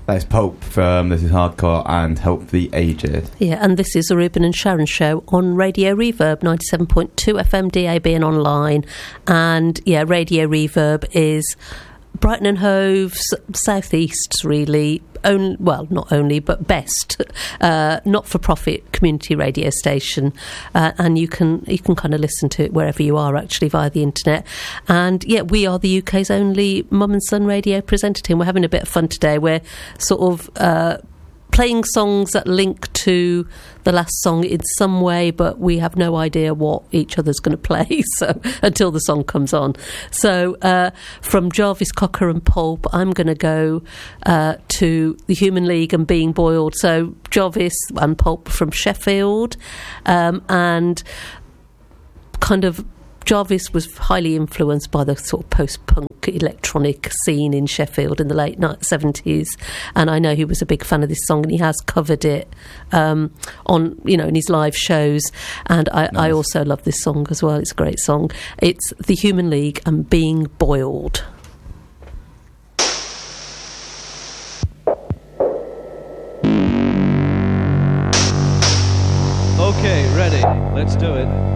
That's Pulp from This Is Hardcore and Help the Aged. Yeah, and this is the Ruben and Sharon Show on Radio Reverb, 97.2 FM DAB and online. And yeah, Radio Reverb is Brighton and Hove's southeast, really. Not only, but best not-for-profit community radio station, and you can kind of listen to it wherever you are, actually, via the internet. And yeah, we are the UK's only mum and son radio presenter team. We're having a bit of fun today. We're sort of playing songs that link to the last song in some way, but we have no idea what each other's going to play until the song comes on. So from Jarvis Cocker and Pulp, I'm going to go to the Human League and Being Boiled. So Jarvis and Pulp from Sheffield, and kind of Jarvis was highly influenced by the sort of post-punk electronic scene in Sheffield in the late 70s, and I know he was a big fan of this song, and he has covered it on, in his live shows. And I also love this song as well. It's a great song. It's the Human League and Being Boiled. Okay, ready. Let's do it.